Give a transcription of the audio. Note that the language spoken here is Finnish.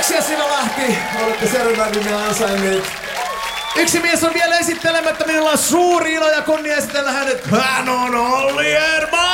Kiitoksia Simo Lahti. Olette Serenadin ansainneet. Yksi mies on vielä esittelemättä. Minulla on suuri ilo ja kunnia esitellä hänet. Hän on Olli Erman!